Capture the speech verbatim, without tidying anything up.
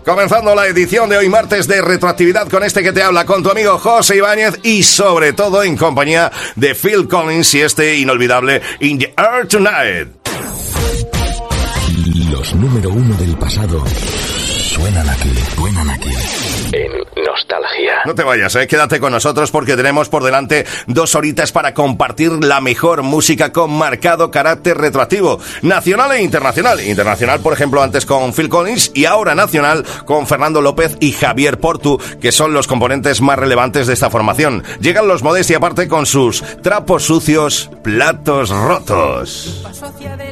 Comenzando la edición de hoy martes de Retroactividad con este que te habla, con tu amigo José Ibáñez y sobre todo en compañía de Phil Collins y este inolvidable In the Air Tonight. Los número uno del pasado suenan aquí, suenan aquí. En Nostalgia. No te vayas, eh, quédate con nosotros porque tenemos por delante dos horitas para compartir la mejor música con marcado carácter retroactivo, nacional e internacional. Internacional, por ejemplo, antes con Phil Collins y ahora nacional con Fernando López y Javier Portu, que son los componentes más relevantes de esta formación. Llegan los Modestia aparte con sus trapos sucios, platos rotos.